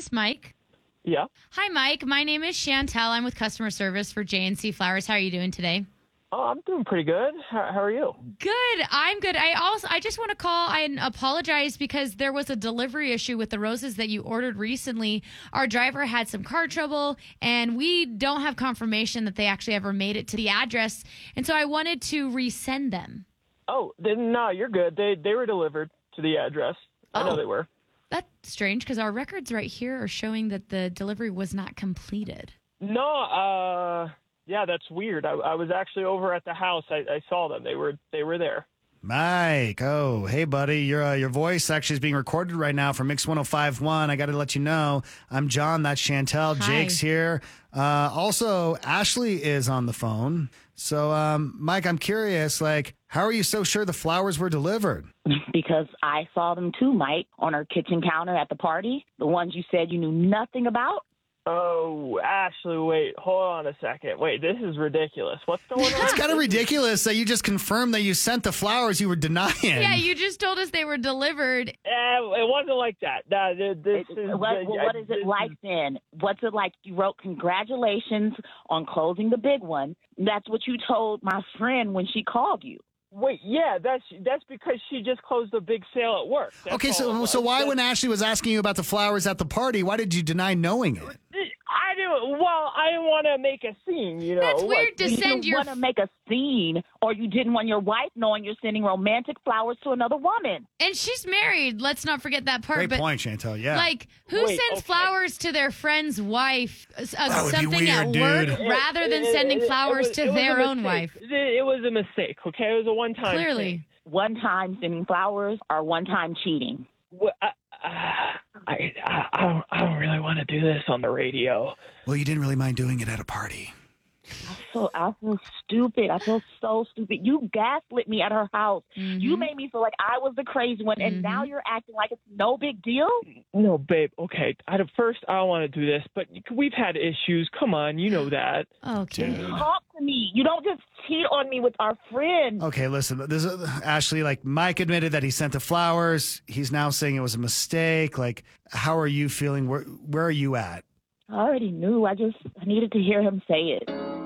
this Mike? Yeah. Hi, Mike. My name is Chantel. I'm with customer service for J&C Flowers. How are you doing today? Oh, I'm doing pretty good. How are you? Good. I'm good. I just want to call and apologize because there was a delivery issue with the roses that you ordered recently. Our driver had some car trouble, and we don't have confirmation that they actually ever made it to the address. And so I wanted to resend them. Oh, then no, you're good. They were delivered to the address. I know they were. That's strange because our records right here are showing that the delivery was not completed. No, yeah, that's weird. I was actually over at the house. I saw them. They were there. Mike, oh, hey, buddy. Your voice actually is being recorded right now for Mix 105.1. I got to let you know, I'm John. That's Chantel. Hi. Jake's here. Also, Ashley is on the phone. So, Mike, I'm curious, how are you so sure the flowers were delivered? Because I saw them too, Mike, on our kitchen counter at the party. The ones you said you knew nothing about. Oh, Ashley, wait, hold on a second. Wait, this is ridiculous. What's going on? It's kind of ridiculous that you just confirmed that you sent the flowers you were denying. Yeah, you just told us they were delivered. It wasn't like that. No, What is it like then? What's it like? You wrote congratulations on closing the big one. That's what you told my friend when she called you. Wait, yeah, that's because she just closed a big sale at work. That's Okay, all it was. so why, when Ashley was asking you about the flowers at the party, why did you deny knowing it? I didn't want to make a scene, you know. That's weird to You send didn't your... want to make a scene, or you didn't want your wife knowing you're sending romantic flowers to another woman. And she's married. Let's not forget that part. Great but point, Chantel, yeah. Who sends flowers to their friend's wife, would be something weird, at dude. work, rather than sending flowers to their own wife? It was a mistake, okay? It was a one-time Clearly. thing. One time sending flowers or one time cheating. Well, I don't really want to do this on the radio. Well, you didn't really mind doing it at a party. I feel stupid. I feel so stupid. You gaslit me at her house. Mm-hmm. You made me feel like I was the crazy one, and now you're acting like it's no big deal? No, babe, okay. At first, I don't want to do this, but we've had issues. Come on, you know that. Okay. Talk to me. You don't just cheat on me with our friend. Okay, listen, this is, Ashley, Mike admitted that he sent the flowers. He's now saying it was a mistake. How are you feeling? Where are you at? I already knew. I needed to hear him say it.